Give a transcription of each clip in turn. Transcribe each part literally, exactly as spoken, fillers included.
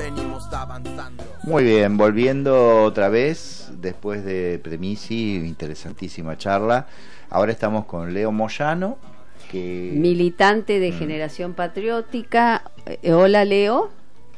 venimos avanzando. Muy bien, volviendo otra vez, después de Premisi, interesantísima charla. Ahora estamos con Leo Moyano, que... militante de mm. Generación Patriótica. Eh, hola, Leo.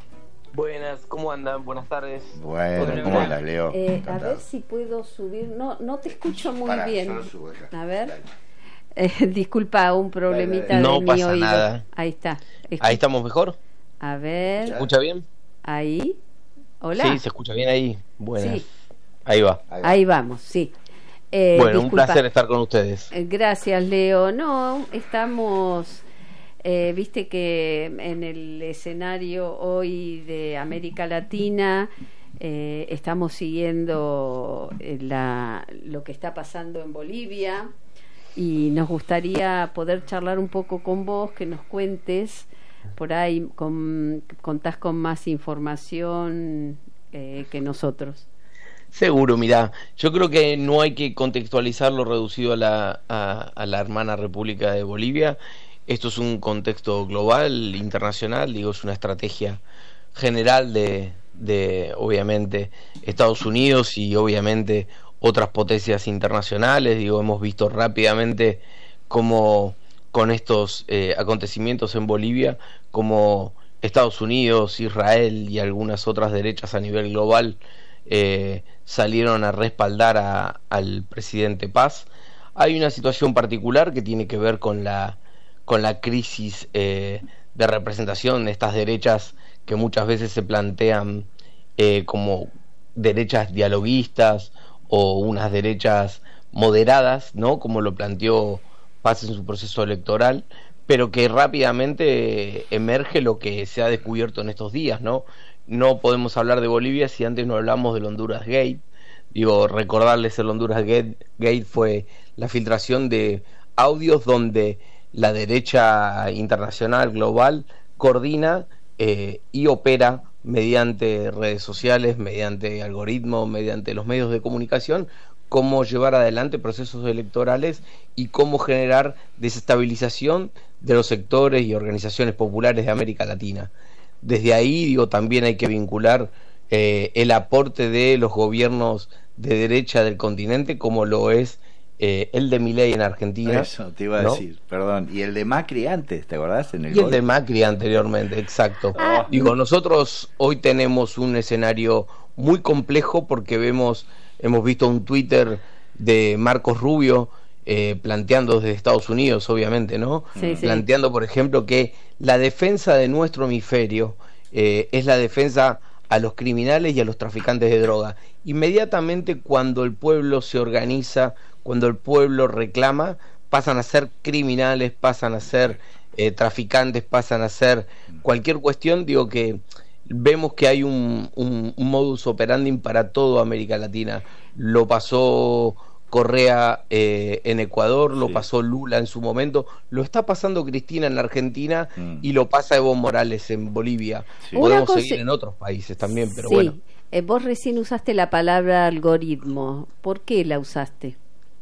Buenas, ¿cómo andan? Buenas tardes. Bueno, ¿cómo andas, Leo? Eh, a ver si puedo subir. No, no te escucho muy Pará, bien. yo lo subo acá. A ver. Eh, disculpa, un problemita no de pasa mi oído. Nada. Ahí está. Escu- Ahí estamos mejor. A ver. ¿Se escucha bien? Ahí. Hola. Sí, se escucha bien ahí. Bueno. Sí. Ahí va. Ahí, va. Ahí vamos, sí. Eh, bueno, disculpa. un placer estar con ustedes. Gracias, Leo. No, estamos, eh, viste que en el escenario hoy de América Latina eh, estamos siguiendo la, lo que está pasando en Bolivia y nos gustaría poder charlar un poco con vos, que nos cuentes, por ahí con, contás con más información eh, que nosotros. Seguro, mirá, yo creo que no hay que contextualizarlo reducido a la, a, a la hermana República de Bolivia. Esto es un contexto global, internacional, digo, es una estrategia general de, de obviamente, Estados Unidos y obviamente otras potencias internacionales. Digo, hemos visto rápidamente cómo con estos eh, acontecimientos en Bolivia, como Estados Unidos, Israel y algunas otras derechas a nivel global Eh, salieron a respaldar a, al presidente Paz. Hay una situación particular que tiene que ver con la con la crisis eh, de representación de estas derechas que muchas veces se plantean eh, como derechas dialoguistas o unas derechas moderadas, ¿no? Como lo planteó Paz en su proceso electoral, pero que rápidamente emerge lo que se ha descubierto en estos días, ¿no? No podemos hablar de Bolivia si antes no hablamos del Honduras Gate. Digo, recordarles, el Honduras Gate, Gate fue la filtración de audios donde la derecha internacional global coordina eh, y opera mediante redes sociales, mediante algoritmos, mediante los medios de comunicación, cómo llevar adelante procesos electorales y cómo generar desestabilización de los sectores y organizaciones populares de América Latina. Desde ahí, digo, también hay que vincular eh, el aporte de los gobiernos de derecha del continente, como lo es eh, el de Milei en Argentina. Eso te iba a ¿no? decir, perdón. Y el de Macri antes, ¿te acordás? En el y gol. el de Macri anteriormente, exacto. Ah. Digo, nosotros hoy tenemos un escenario muy complejo porque vemos, hemos visto un Twitter de Marcos Rubio, Eh, planteando desde Estados Unidos, obviamente, ¿no? Sí, sí. Planteando, por ejemplo, que la defensa de nuestro hemisferio eh, es la defensa a los criminales y a los traficantes de droga. Inmediatamente cuando el pueblo se organiza, cuando el pueblo reclama, pasan a ser criminales, pasan a ser eh, traficantes, pasan a ser cualquier cuestión. Digo que vemos que hay un, un, un modus operandi para toda América Latina. Lo pasó Correa eh, en Ecuador, lo sí. pasó Lula en su momento, lo está pasando Cristina en Argentina mm. y lo pasa Evo Morales en Bolivia. Sí. Podemos cosa... seguir en otros países también, pero sí. bueno. Eh, vos recién usaste la palabra algoritmo. ¿Por qué la usaste?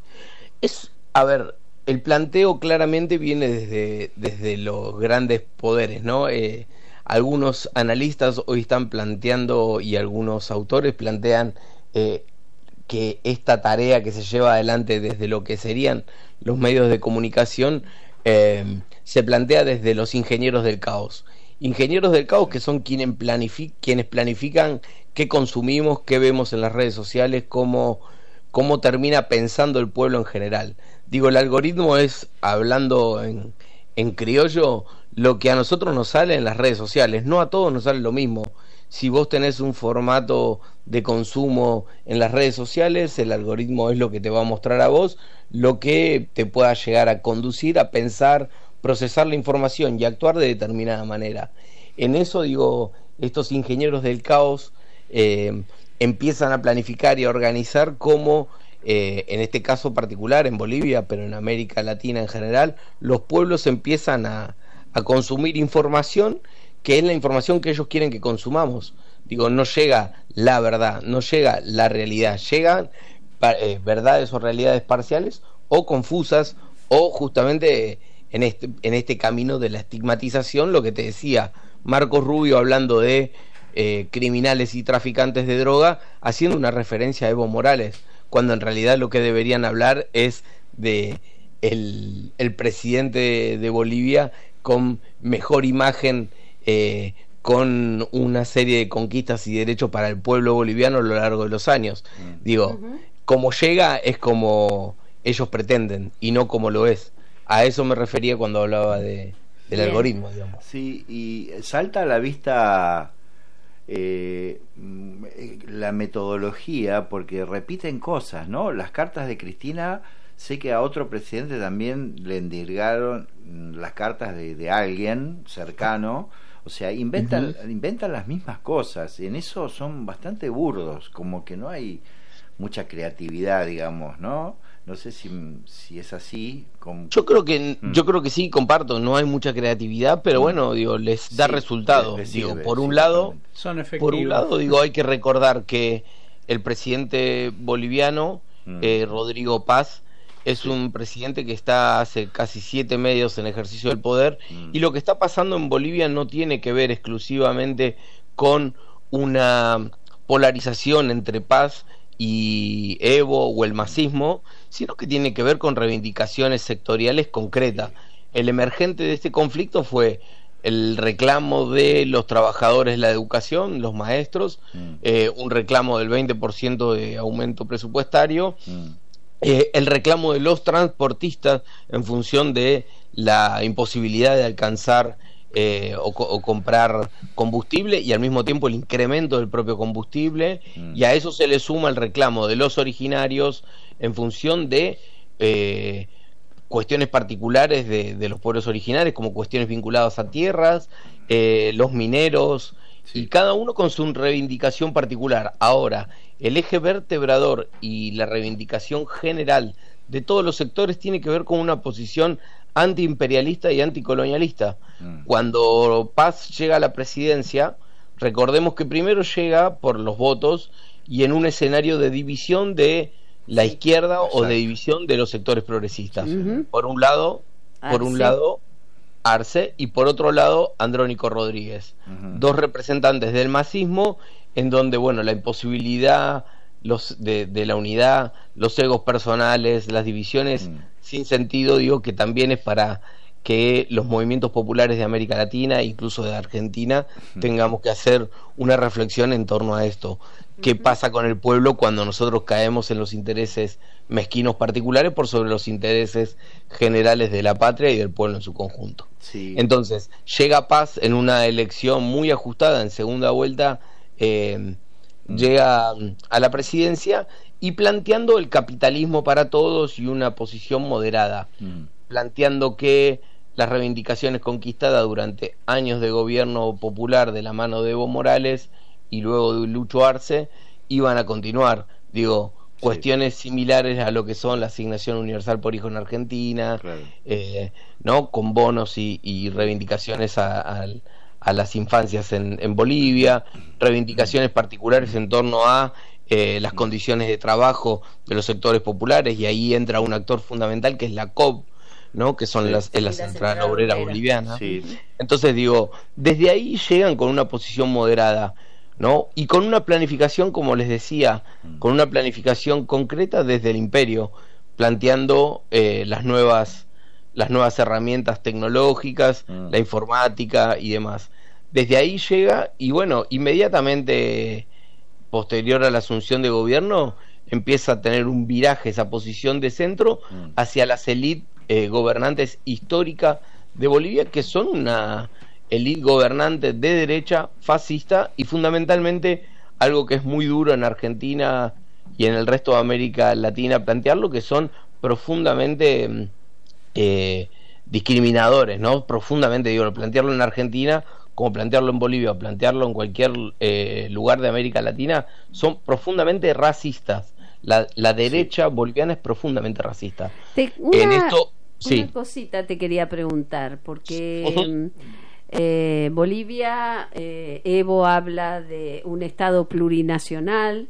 Es, a ver, el planteo claramente viene desde, desde los grandes poderes, ¿no? Eh, algunos analistas hoy están planteando y algunos autores plantean eh, que esta tarea que se lleva adelante desde lo que serían los medios de comunicación eh, se plantea desde los ingenieros del caos. Ingenieros del caos que son quienes, planific quienes planifican qué consumimos, qué vemos en las redes sociales, cómo, cómo termina pensando el pueblo en general. Digo, el algoritmo es, hablando en, en criollo, lo que a nosotros nos sale en las redes sociales. No a todos nos sale lo mismo. Si vos tenés un formato de consumo en las redes sociales, el algoritmo es lo que te va a mostrar a vos, lo que te pueda llegar a conducir a pensar, procesar la información y actuar de determinada manera. En eso, digo, estos ingenieros del caos eh, empiezan a planificar y a organizar cómo, eh, en este caso particular, en Bolivia, pero en América Latina en general, los pueblos empiezan a, a consumir información que es la información que ellos quieren que consumamos. Digo, no llega la verdad, no llega la realidad, llegan eh, verdades o realidades parciales o confusas, o justamente en este, en este camino de la estigmatización, lo que te decía Marcos Rubio hablando de eh, criminales y traficantes de droga, haciendo una referencia a Evo Morales, cuando en realidad lo que deberían hablar es de el, el presidente de Bolivia con mejor imagen, eh, con una serie de conquistas y derechos para el pueblo boliviano a lo largo de los años. Mm. Digo, uh-huh. Como llega es como ellos pretenden y no como lo es. A eso me refería cuando hablaba de, del Bien. algoritmo, digamos. Sí, y salta a la vista eh, la metodología, porque repiten cosas, ¿no? Las cartas de Cristina, sé que a otro presidente también le endilgaron las cartas de, de alguien cercano. O sea, inventan, uh-huh. inventan las mismas cosas. En eso son bastante burdos, como que no hay mucha creatividad, digamos, ¿no? No sé si, si es así. Con... Yo creo que mm. yo creo que sí, comparto, no hay mucha creatividad, pero mm. bueno, digo, les da sí, resultado. Les, les digo, sirve, por un sí, lado, son efectivos. Por un lado, digo, hay que recordar que el presidente boliviano, mm. eh, Rodrigo Paz, es sí. un presidente que está hace casi siete medios en ejercicio del poder, mm. y lo que está pasando en Bolivia no tiene que ver exclusivamente con una polarización entre Paz y Evo o el masismo, sino que tiene que ver con reivindicaciones sectoriales concretas. El emergente de este conflicto fue el reclamo de los trabajadores de la educación, los maestros, mm. eh, un reclamo del veinte por ciento de aumento presupuestario, mm. eh, el reclamo de los transportistas en función de la imposibilidad de alcanzar Eh, o, o comprar combustible, y al mismo tiempo el incremento del propio combustible, mm. y a eso se le suma el reclamo de los originarios en función de eh, cuestiones particulares de, de los pueblos originarios, como cuestiones vinculadas a tierras, eh, los mineros, sí. y cada uno con su reivindicación particular. Ahora, el eje vertebrador y la reivindicación general de todos los sectores tiene que ver con una posición antiimperialista y anticolonialista. Mm. Cuando Paz llega a la presidencia, recordemos que primero llega por los votos y en un escenario de división de la sí, izquierda exacto. o de división de los sectores progresistas. Uh-huh. Por un lado, Arce. por un lado Arce, y por otro lado Andrónico Rodríguez, uh-huh. dos representantes del masismo, en donde bueno, la imposibilidad los de, de la unidad, los egos personales, las divisiones mm. sin sentido, digo que también es para que los movimientos populares de América Latina, incluso de Argentina, mm. tengamos que hacer una reflexión en torno a esto. ¿Qué mm-hmm. pasa con el pueblo cuando nosotros caemos en los intereses mezquinos particulares por sobre los intereses generales de la patria y del pueblo en su conjunto? Sí. Entonces, llega Paz en una elección muy ajustada, en segunda vuelta, eh, llega a la presidencia y planteando el capitalismo para todos y una posición moderada, mm. planteando que las reivindicaciones conquistadas durante años de gobierno popular de la mano de Evo Morales y luego de Lucho Arce iban a continuar. Digo, sí. cuestiones similares a lo que son la asignación universal por hijo en Argentina, claro. eh, ¿no? con bonos y, y reivindicaciones a, a a las infancias en, en Bolivia, reivindicaciones particulares en torno a eh, las condiciones de trabajo de los sectores populares, y ahí entra un actor fundamental que es la C O B, ¿no? que son sí, las, sí, es la, la Central, Central Obrera, Obrera Boliviana. Sí. Entonces digo, desde ahí llegan con una posición moderada, ¿no? Y con una planificación, como les decía, mm. con una planificación concreta desde el imperio, planteando eh, las nuevas las nuevas herramientas tecnológicas, mm. la informática y demás. Desde ahí llega, y bueno, inmediatamente posterior a la asunción de gobierno, empieza a tener un viraje esa posición de centro mm. hacia las élites eh, gobernantes históricas de Bolivia, que son una élite gobernante de derecha, fascista, y fundamentalmente algo que es muy duro en Argentina y en el resto de América Latina plantearlo, que son profundamente eh, discriminadores, ¿no? Profundamente, digo, plantearlo en Argentina como plantearlo en Bolivia o plantearlo en cualquier eh, lugar de América Latina, son profundamente racistas. La, la derecha sí. boliviana es profundamente racista. Te, una, en esto, sí. Una cosita te quería preguntar, porque uh-huh. eh, Bolivia, eh, Evo habla de un Estado plurinacional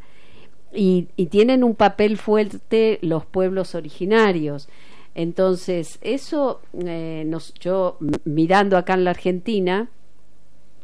y, y tienen un papel fuerte los pueblos originarios. Entonces, eso, eh, nos, yo mirando acá en la Argentina,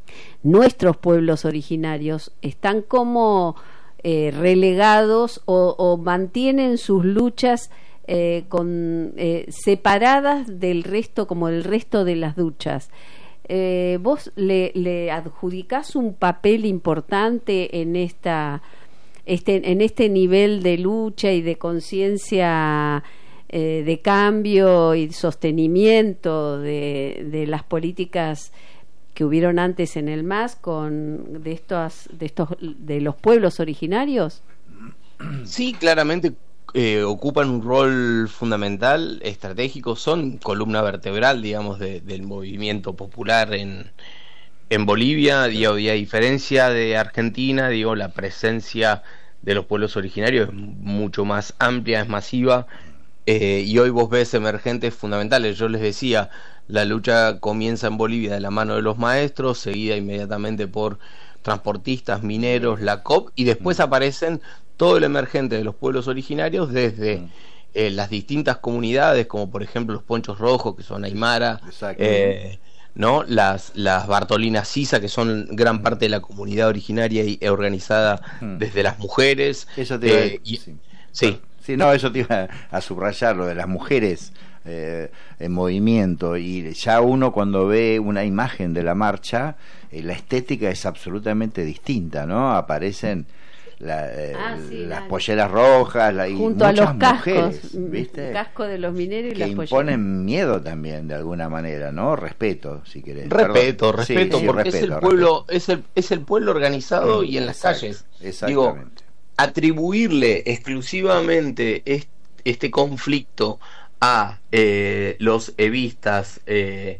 nuestros pueblos originarios están como eh, relegados o, o mantienen sus luchas eh, con, eh, separadas del resto, como el resto de las luchas. Eh, ¿Vos le, le adjudicás un papel importante en esta, este, en este nivel de lucha y de conciencia eh, de cambio y sostenimiento de, de las políticas que hubieron antes en el M A S con de estos de estos de los pueblos originarios? Sí, claramente eh, ocupan un rol fundamental, estratégico, son columna vertebral, digamos, de, del movimiento popular en, en Bolivia. Digo, y a diferencia de Argentina, digo, la presencia de los pueblos originarios es mucho más amplia, es masiva, eh, y hoy vos ves emergentes fundamentales. Yo les decía, la lucha comienza en Bolivia de la mano de los maestros, seguida inmediatamente por transportistas, mineros, la C O P, y después aparecen todo el emergente de los pueblos originarios desde eh, las distintas comunidades, como por ejemplo los Ponchos Rojos, que son Aymara, eh, ¿no? las, las Bartolinas Sisa, que son gran parte de la comunidad originaria y organizada hmm. desde las mujeres. Eso te iba eh, a... y... sí. sí. Sí, no, eso te iba a subrayar, lo de las mujeres eh, en movimiento, y ya uno cuando ve una imagen de la marcha, eh, la estética es absolutamente distinta, ¿no? Aparecen la, eh, ah, sí, las la, polleras rojas, la, y junto muchas a los cascos, mujeres, ¿viste? El casco de los mineros y que las imponen polleras. Miedo también, de alguna manera, ¿no? Respeto, si querés. Respeto, Perdón. respeto, sí, sí, porque respeto, es el pueblo, respeto. es el, es el pueblo organizado mm, y en las exacto, calles. Exactamente. Digo, atribuirle exclusivamente este, este conflicto a eh, los evistas eh,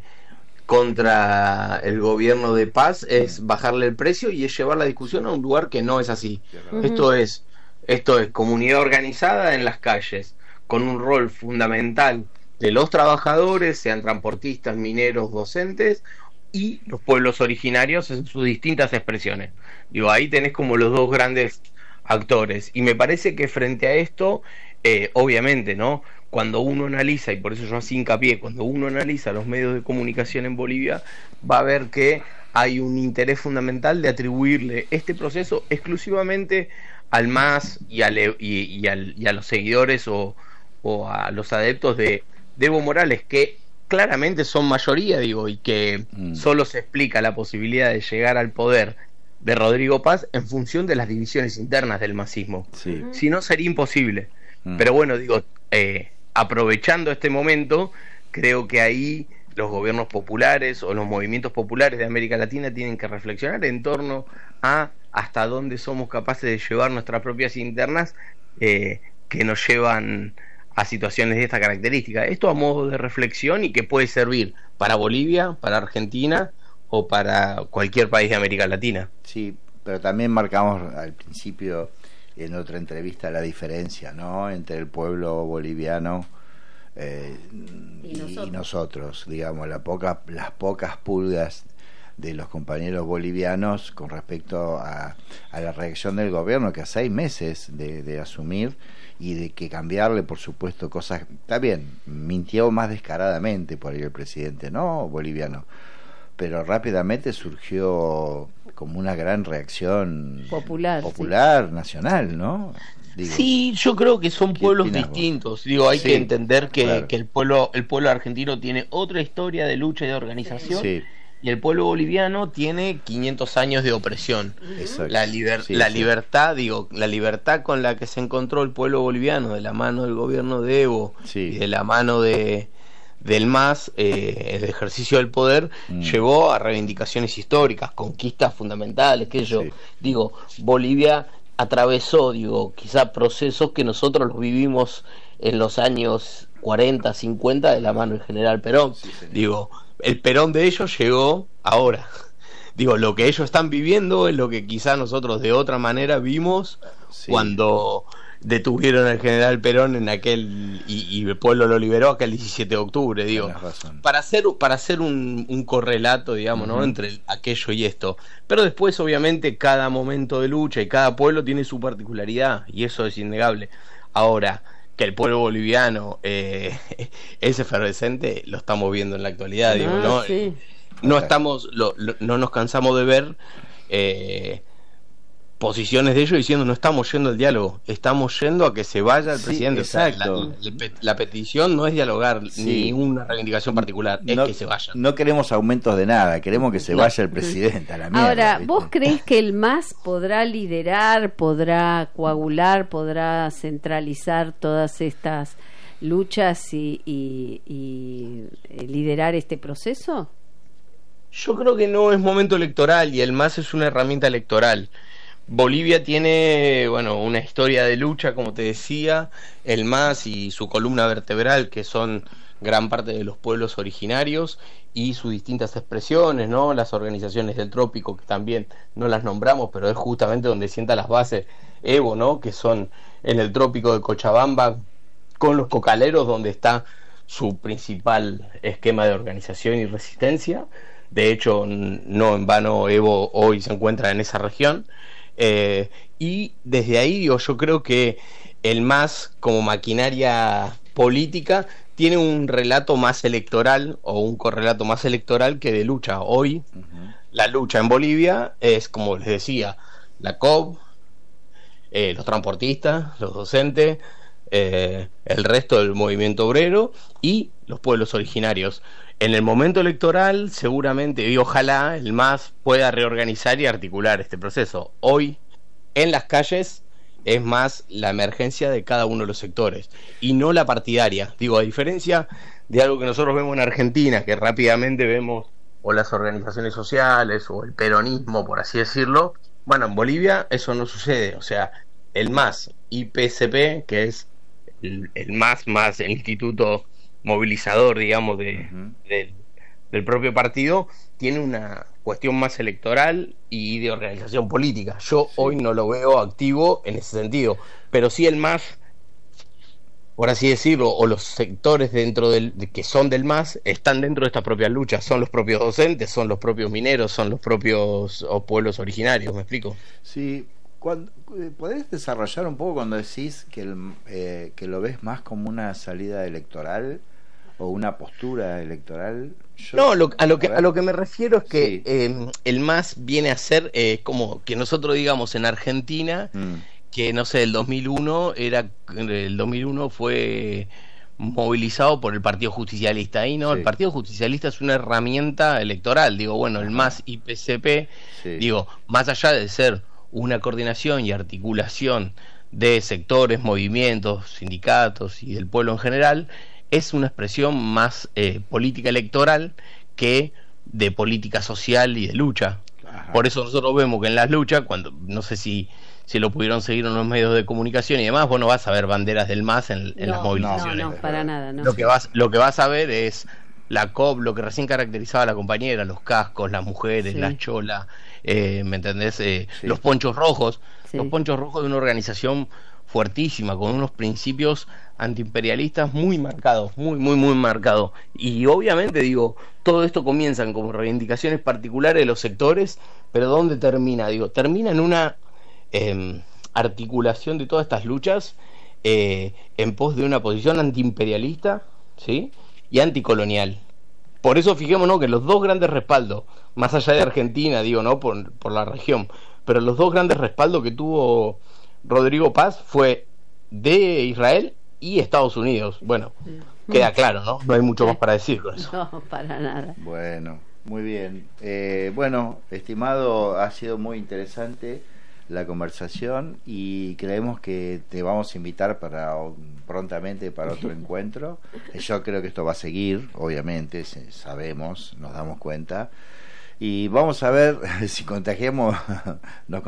contra el gobierno de Paz es bajarle el precio y es llevar la discusión a un lugar que no es así. Uh-huh. Esto es, esto es comunidad organizada en las calles, con un rol fundamental de los trabajadores, sean transportistas, mineros, docentes, y los pueblos originarios en sus distintas expresiones. Digo, ahí tenés como los dos grandes actores, y me parece que frente a esto, eh, obviamente, ¿no? Cuando uno analiza, y por eso yo hacía hincapié, cuando uno analiza los medios de comunicación en Bolivia, va a ver que hay un interés fundamental de atribuirle este proceso exclusivamente al M A S y, al, y, y, al, y a los seguidores o, o a los adeptos de, de Evo Morales, que claramente son mayoría, digo, y que mm. solo se explica la posibilidad de llegar al poder de Rodrigo Paz en función de las divisiones internas del masismo. Sí. Si no, sería imposible. Mm. Pero bueno, digo, eh, aprovechando este momento, creo que ahí los gobiernos populares o los movimientos populares de América Latina tienen que reflexionar en torno a hasta dónde somos capaces de llevar nuestras propias internas eh, que nos llevan a situaciones de esta característica. Esto a modo de reflexión, y que puede servir para Bolivia, para Argentina o para cualquier país de América Latina. Sí, pero también marcamos al principio en otra entrevista la diferencia, ¿no?, entre el pueblo boliviano eh, y, y, nosotros. y nosotros, digamos, la poca, las pocas pulgas de los compañeros bolivianos con respecto a, a la reacción del gobierno, que a seis meses de, de asumir y de que cambiarle, por supuesto, cosas. Está bien, mintió más descaradamente por ahí el presidente, ¿no?, boliviano, pero rápidamente surgió como una gran reacción popular, popular sí. nacional, ¿no? Digo, sí, yo creo que son pueblos distintos. Vos? Digo, hay sí, que entender que, claro. que el pueblo, el pueblo argentino tiene otra historia de lucha y de organización, sí. y el pueblo boliviano tiene quinientos años de opresión. Exacto. La, liber, sí, la sí. libertad, digo, la libertad con la que se encontró el pueblo boliviano de la mano del gobierno de Evo sí. y de la mano de del M A S, eh, el ejercicio del poder, mm. llevó a reivindicaciones históricas, conquistas fundamentales, que yo sí. digo, Bolivia atravesó, digo, quizá procesos que nosotros los vivimos en los años cuarenta, cincuenta de la mano del general Perón. Sí, digo, el Perón de ellos llegó ahora. Digo, lo que ellos están viviendo es lo que quizá nosotros de otra manera vimos sí. cuando detuvieron al general Perón en aquel y, y el pueblo lo liberó aquel diecisiete de octubre, digo, para hacer para hacer un, un correlato, digamos, uh-huh. ¿no?, entre aquello y esto. Pero después, obviamente, cada momento de lucha y cada pueblo tiene su particularidad, y eso es innegable. Ahora, que el pueblo boliviano eh, es efervescente, lo estamos viendo en la actualidad, digo, ah, ¿no? Sí. no estamos, lo, lo, no nos cansamos de ver eh, posiciones de ellos diciendo no estamos yendo al diálogo, estamos yendo a que se vaya el sí, presidente. exacto. O sea, la, la, la petición no es dialogar sí. ni una reivindicación particular, no, es que se vayan. No queremos aumentos de nada, queremos que se no. vaya el presidente a la mierda. Ahora, ¿viste? ¿vos creés que el M A S podrá liderar, podrá coagular, podrá centralizar todas estas luchas y, y, y liderar este proceso? Yo creo que no es momento electoral y el M A S es una herramienta electoral. Bolivia tiene, bueno, una historia de lucha, como te decía, el M A S y su columna vertebral, que son gran parte de los pueblos originarios y sus distintas expresiones, ¿no? Las organizaciones del trópico, que también no las nombramos, pero es justamente donde sienta las bases Evo, ¿no? Que son en el trópico de Cochabamba, con los cocaleros, donde está su principal esquema de organización y resistencia. De hecho, no en vano Evo hoy se encuentra en esa región. Eh, y desde ahí digo, yo creo que el M A S como maquinaria política tiene un relato más electoral o un correlato más electoral que de lucha. Hoy uh-huh. la lucha en Bolivia es, como les decía, la C O B, eh, los transportistas, los docentes, eh, el resto del movimiento obrero y los pueblos originarios. En el momento electoral, seguramente, y ojalá el M A S pueda reorganizar y articular este proceso. Hoy, en las calles, es más la emergencia de cada uno de los sectores y no la partidaria. Digo, a diferencia de algo que nosotros vemos en Argentina, que rápidamente vemos o las organizaciones sociales o el peronismo, por así decirlo. Bueno, en Bolivia eso no sucede. O sea, el M A S y P C P, que es el, el M A S más el instituto movilizador, digamos, de, uh-huh. de, del propio partido, tiene una cuestión más electoral y de organización política. Yo sí. hoy no lo veo activo en ese sentido, pero sí el M A S, por así decirlo, o los sectores dentro del de, que son del M A S, están dentro de estas propias luchas. Son los propios docentes, son los propios mineros, son los propios o pueblos originarios. ¿Me explico? Sí. Cuando, ¿podés desarrollar un poco cuando decís que, el, eh, que lo ves más como una salida electoral o una postura electoral? Yo, no, lo, a, lo que, a, a lo que me refiero es que sí. eh, el M A S viene a ser eh, como que nosotros digamos en Argentina, mm. que no sé, el dos mil uno era el dos mil uno fue movilizado por el Partido Justicialista. Ahí no, sí. el Partido Justicialista es una herramienta electoral. Digo, bueno, el M A S y P C P, sí. digo, más allá de ser una coordinación y articulación de sectores, movimientos, sindicatos y del pueblo en general, es una expresión más eh, política electoral que de política social y de lucha. Ajá. Por eso nosotros vemos que en las luchas, cuando no sé si si lo pudieron seguir en los medios de comunicación y demás, vos no vas a ver banderas del M A S en, en no, las movilizaciones. No, no, para nada. No. Lo que vas, lo que vas a ver es la C O B, lo que recién caracterizaba a la compañera, los cascos, las mujeres, sí. las cholas, eh, ¿me entendés? Eh, sí. Los ponchos rojos, sí. los ponchos rojos de una organización fuertísima, con unos principios antiimperialistas muy marcados, muy, muy, muy marcados. Y obviamente, digo, todo esto comienzan como reivindicaciones particulares de los sectores, pero ¿dónde termina? Digo, termina en una eh, articulación de todas estas luchas eh, en pos de una posición antiimperialista, ¿sí? y anticolonial. Por eso fijémonos que los dos grandes respaldos, más allá de Argentina, digo, no por, por la región, pero los dos grandes respaldos que tuvo Rodrigo Paz fue de Israel y Estados Unidos. Bueno, mm. queda claro, ¿no? No hay mucho más para decir con eso. No, para nada. Bueno, muy bien. Eh, bueno, estimado, ha sido muy interesante la conversación y creemos que te vamos a invitar para prontamente para otro encuentro. Yo creo que esto va a seguir, obviamente, sabemos, nos damos cuenta, y vamos a ver si contagiamos nos